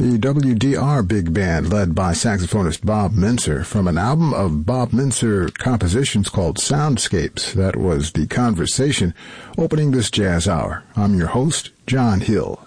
the WDR Big Band led by saxophonist Bob Mintzer from an album of Bob Mintzer compositions called Soundscapes. That was The Conversation opening this jazz hour. I'm your host, John Hill.